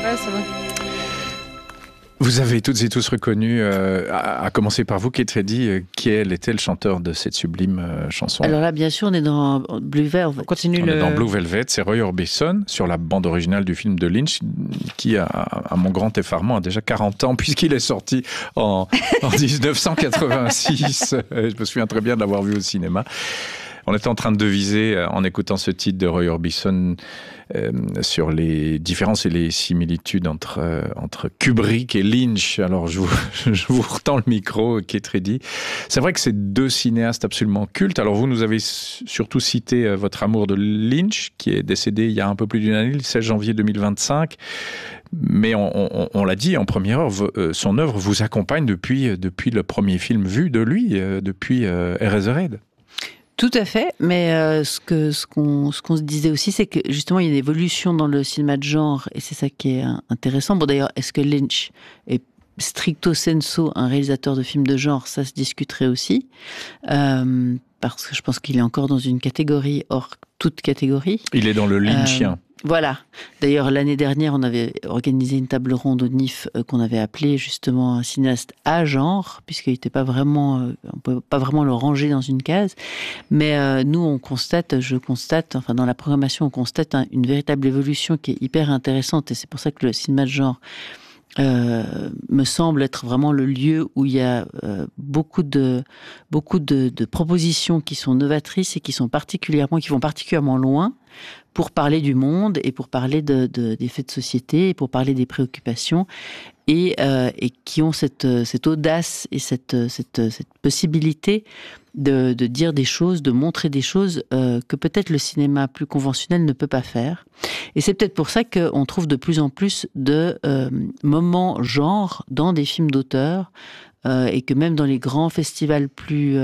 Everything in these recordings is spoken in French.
Ouais, c'est vrai. Vous avez toutes et tous reconnu, à commencer par vous, Kate Reddy, qui était le chanteur de cette sublime chanson. Alors là, bien sûr, on est dans Blue Velvet. On est dans Blue Velvet, c'est Roy Orbison, sur la bande originale du film de Lynch, qui, à mon grand effarement, a déjà 40 ans, puisqu'il est sorti en 1986. Je me souviens très bien de l'avoir vu au cinéma. On était en train de deviser, en écoutant ce titre de Roy Orbison, sur les différences et les similitudes entre Kubrick et Lynch. Alors, je vous retends le micro, Kate Reddy. C'est vrai que c'est deux cinéastes absolument cultes. Alors, vous nous avez surtout cité votre amour de Lynch, qui est décédé il y a un peu plus d'une année, le 16 janvier 2025. Mais on l'a dit en première heure, son œuvre vous accompagne depuis le premier film vu de lui, depuis Eraserhead. Tout à fait, mais ce qu'on se disait aussi, c'est que justement il y a une évolution dans le cinéma de genre, et c'est ça qui est intéressant. Bon, d'ailleurs, est-ce que Lynch est stricto sensu un réalisateur de films de genre? Ça se discuterait aussi, parce que je pense qu'il est encore dans une catégorie hors toute catégorie. Il est dans le Lynchien. Voilà. D'ailleurs, l'année dernière, on avait organisé une table ronde au NIF qu'on avait appelée justement un cinéaste à genre, puisqu'il n'était pas vraiment, on ne peut pas vraiment le ranger dans une case. Mais nous, je constate, enfin dans la programmation, on constate une véritable évolution qui est hyper intéressante, et c'est pour ça que le cinéma de genre me semble être vraiment le lieu où il y a beaucoup de propositions qui sont novatrices et qui vont particulièrement loin pour parler du monde et pour parler des faits de société et pour parler des préoccupations et qui ont cette audace et cette possibilité de dire des choses, de montrer des choses que peut-être le cinéma plus conventionnel ne peut pas faire. Et c'est peut-être pour ça qu'on trouve de plus en plus de moments genre dans des films d'auteur et que même dans les grands festivals plus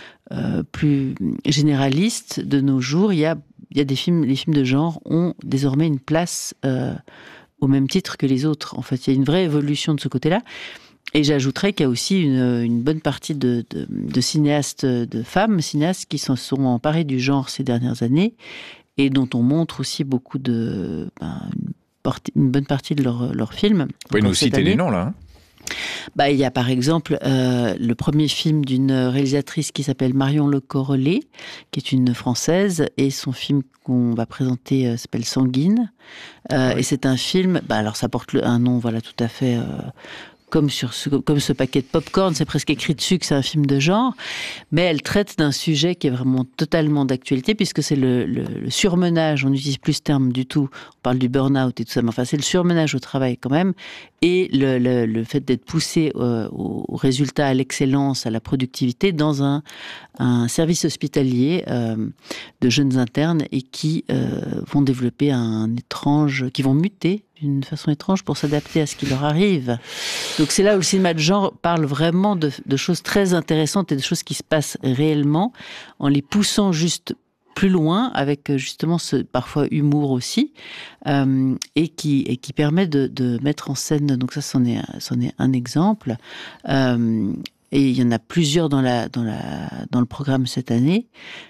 généralistes de nos jours, il y a des films, les films de genre ont désormais une place au même titre que les autres. En fait, il y a une vraie évolution de ce côté-là. Et j'ajouterais qu'il y a aussi une bonne partie de cinéastes, de femmes cinéastes qui se sont emparées du genre ces dernières années et dont on montre aussi beaucoup une bonne partie de leurs films. Vous pouvez nous citer les noms, là, il y a par exemple le premier film d'une réalisatrice qui s'appelle Marion Le Correllet, qui est une Française, et son film qu'on va présenter s'appelle Sanguine. Et c'est un film, alors ça porte un nom, voilà, tout à fait... Comme ce paquet de pop-corn, c'est presque écrit dessus que c'est un film de genre, mais elle traite d'un sujet qui est vraiment totalement d'actualité, puisque c'est le surmenage, on n'utilise plus ce terme du tout, on parle du burn-out et tout ça, mais enfin c'est le surmenage au travail quand même, et le fait d'être poussé au résultat, à l'excellence, à la productivité, dans un service hospitalier de jeunes internes, et qui vont développer qui vont muter d'une façon étrange pour s'adapter à ce qui leur arrive. Donc c'est là où le cinéma de genre parle vraiment de choses très intéressantes et de choses qui se passent réellement, en les poussant juste plus loin, avec justement ce parfois humour aussi, et qui permet de mettre en scène. Donc ça, c'en est un exemple. Et il y en a plusieurs dans le programme cette année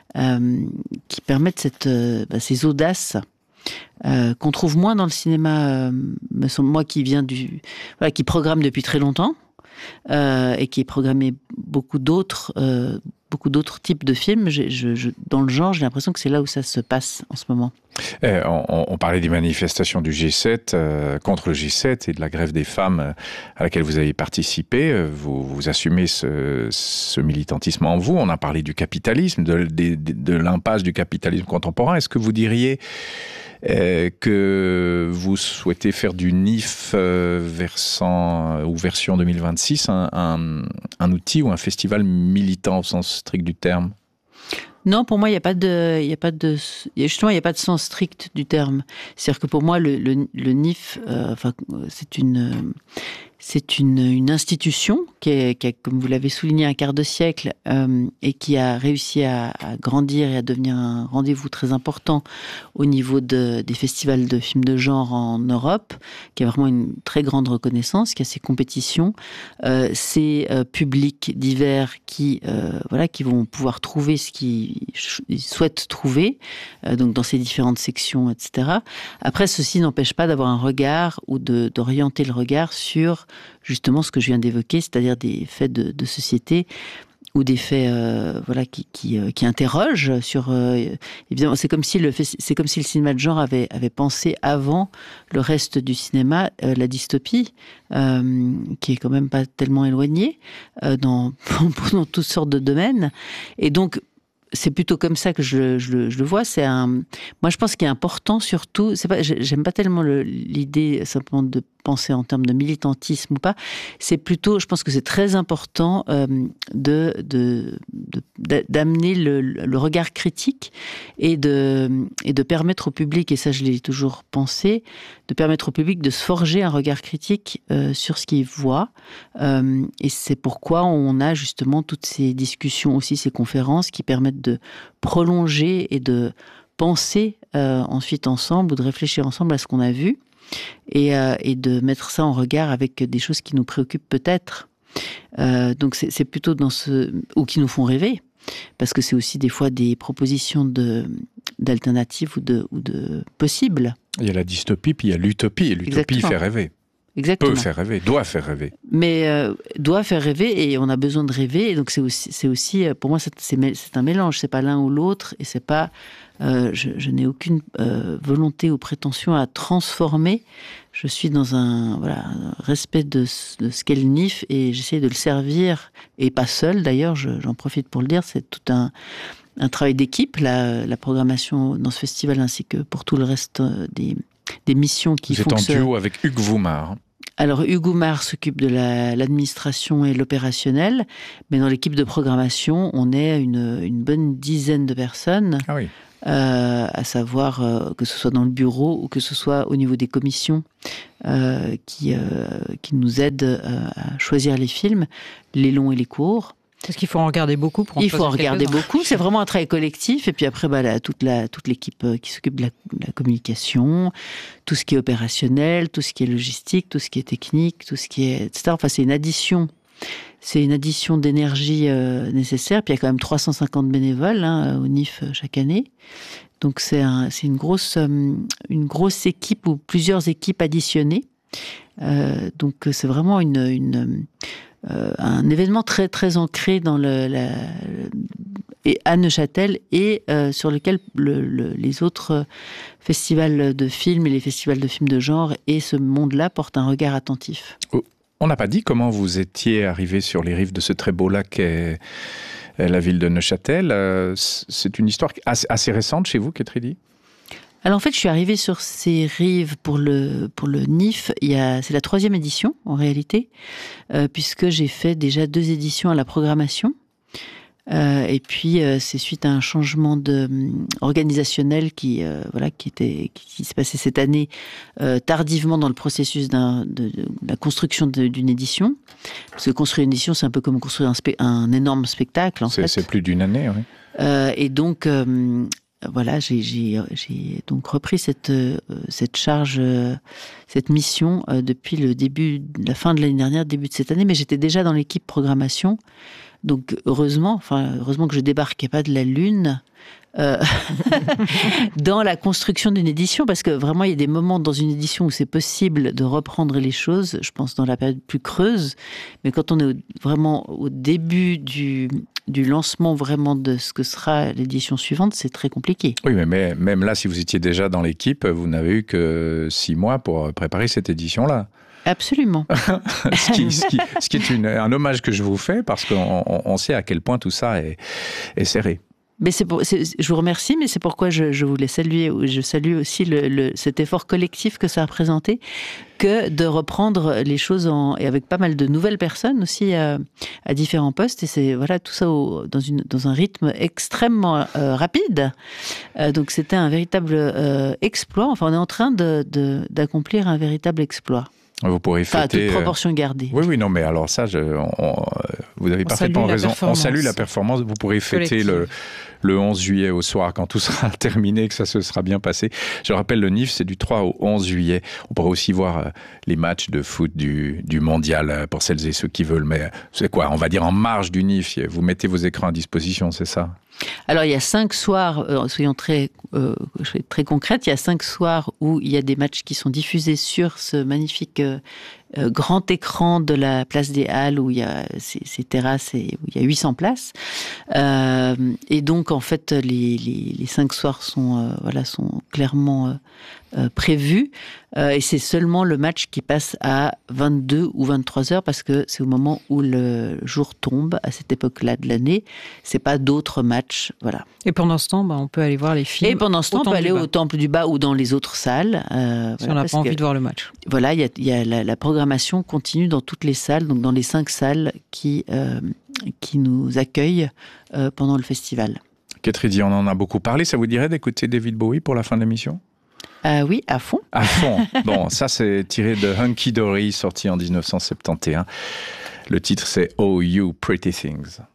qui permettent ces audaces qu'on trouve moins dans le cinéma, moi qui qui programme depuis très longtemps et qui est programmé beaucoup d'autres types de films. Dans le genre, j'ai l'impression que c'est là où ça se passe en ce moment. On parlait des manifestations du G7, contre le G7 et de la grève des femmes à laquelle vous avez participé. Vous assumez ce militantisme en vous. On a parlé du capitalisme, de l'impasse du capitalisme contemporain. Est-ce que vous diriez que vous souhaitez faire du NIF version 2026 un outil ou un festival militant au sens strict du terme? Non, pour moi, il n'y a pas de sens strict du terme. C'est-à-dire que pour moi, le NIF, C'est une institution qui a, comme vous l'avez souligné, un quart de siècle et qui a réussi à grandir et à devenir un rendez-vous très important au niveau des festivals de films de genre en Europe, qui a vraiment une très grande reconnaissance, qui a ses compétitions, ses publics divers qui vont pouvoir trouver ce qu'ils souhaitent trouver, donc dans ces différentes sections, etc. Après, ceci n'empêche pas d'avoir un regard ou d'orienter le regard sur justement ce que je viens d'évoquer, c'est-à-dire des faits de société ou des faits qui interrogent sur évidemment c'est comme si le cinéma de genre avait pensé avant le reste du cinéma la dystopie qui est quand même pas tellement éloignée dans toutes sortes de domaines, et donc c'est plutôt comme ça que je le vois. Moi, je pense qu'il est important, surtout, j'aime pas tellement l'idée simplement de penser en termes de militantisme ou pas. C'est plutôt, je pense que c'est très important d'amener le regard critique et de permettre au public, et ça je l'ai toujours pensé, de permettre au public de se forger un regard critique sur ce qu'il voit. Et c'est pourquoi on a justement toutes ces discussions, aussi ces conférences qui permettent de prolonger et de penser ensuite ensemble ou de réfléchir ensemble à ce qu'on a vu et de mettre ça en regard avec des choses qui nous préoccupent peut-être. Donc c'est plutôt ou qui nous font rêver, parce que c'est aussi des fois des propositions d'alternatives ou de possibles. Il y a la dystopie, puis il y a l'utopie, et l'utopie fait rêver. Exactement. Peut faire rêver, doit faire rêver. Mais doit faire rêver, et on a besoin de rêver. Et donc c'est aussi pour moi, c'est un mélange. C'est pas l'un ou l'autre, et c'est pas. Je n'ai aucune volonté ou prétention à transformer. Je suis dans un respect de ce qu'est le NIF, et j'essaie de le servir, et pas seul d'ailleurs. J'en profite pour le dire. C'est tout un travail d'équipe, la programmation dans ce festival, ainsi que pour tout le reste des missions qui fonctionnent. Vous êtes en duo avec Hugues Voumard. Alors, Hugues Voumard s'occupe de l'administration et l'opérationnel, mais dans l'équipe de programmation, on est une bonne dizaine de personnes. Ah oui. À savoir que ce soit dans le bureau ou que ce soit au niveau des commissions qui nous aident à choisir les films, les longs et les courts. Parce qu'il faut en regarder beaucoup pour en choisir. Il faut en regarder beaucoup. C'est vraiment un travail collectif. Et puis après, toute l'équipe qui s'occupe de la communication, tout ce qui est opérationnel, tout ce qui est logistique, tout ce qui est technique, tout ce qui est etc. Enfin, c'est une addition. C'est une addition d'énergie nécessaire. Puis il y a quand même 350 bénévoles au NIF chaque année. Donc c'est une grosse équipe, ou plusieurs équipes additionnées. Donc c'est vraiment un événement très très ancré dans à Neuchâtel, et sur lequel les autres festivals de films et les festivals de films de genre et ce monde-là portent un regard attentif. On n'a pas dit comment vous étiez arrivé sur les rives de ce très beau lac qu'est la ville de Neuchâtel. C'est une histoire assez récente chez vous, Kettridi ? Alors en fait, je suis arrivée sur ces rives pour le NIF. C'est la 3e édition en réalité, puisque j'ai fait déjà 2 éditions à la programmation. Et puis c'est suite à un changement organisationnel qui s'est passé cette année tardivement dans le processus de la construction d'une édition. Parce que construire une édition, c'est un peu comme construire un énorme spectacle. C'est plus d'1 année, oui. Et donc j'ai donc repris cette charge, cette mission depuis la fin de l'année dernière, début de cette année, mais j'étais déjà dans l'équipe programmation. Donc heureusement que je débarquais pas de la Lune dans la construction d'une édition, parce que vraiment il y a des moments dans une édition où c'est possible de reprendre les choses, je pense dans la période plus creuse, mais quand on est vraiment au début du lancement vraiment de ce que sera l'édition suivante, c'est très compliqué. Oui, mais même là, si vous étiez déjà dans l'équipe, vous n'avez eu que 6 mois pour préparer cette édition-là. Absolument. ce qui est un hommage que je vous fais, parce qu'on sait à quel point tout ça est serré. Mais je vous remercie, mais c'est pourquoi je voulais saluer. Je salue aussi cet effort collectif que ça a représenté, que de reprendre les choses et avec pas mal de nouvelles personnes aussi à différents postes. Et c'est tout ça dans un rythme extrêmement rapide. Donc c'était un véritable exploit. Enfin, on est en train d'accomplir un véritable exploit. Vous pourrez fêter... toute proportion gardée. Oui, non, mais alors ça, vous avez parfaitement raison. On salue la performance. Vous pourrez fêter le 11 juillet au soir, quand tout sera terminé, que ça se sera bien passé. Je rappelle, le NIF, c'est du 3 au 11 juillet. On pourra aussi voir les matchs de foot du mondial, pour celles et ceux qui veulent. Mais c'est quoi? On va dire en marge du NIF. Vous mettez vos écrans à disposition, c'est ça? Alors, il y a 5 soirs, soyons très concrètes, il y a 5 soirs où il y a des matchs qui sont diffusés sur ce magnifique grand écran de la place des Halles, où il y a ces terrasses et où il y a 800 places. Et donc, en fait, les 5 soirs sont clairement prévus. Et c'est seulement le match qui passe à 22 ou 23 heures, parce que c'est au moment où le jour tombe, à cette époque-là de l'année. C'est pas d'autres matchs, voilà. Et pendant ce temps, on peut aller voir les films. Et pendant ce temps, on peut aller au Temple du Bas ou dans les autres salles. Si on n'a pas envie de voir le match. Voilà, il y a la programmation continue dans toutes les salles, donc dans les 5 salles qui nous accueillent pendant le festival. Catherine, on en a beaucoup parlé. Ça vous dirait d'écouter David Bowie pour la fin de l'émission? Oui, à fond. À fond. Bon, ça c'est tiré de Hunky Dory, sorti en 1971. Le titre c'est Oh You Pretty Things.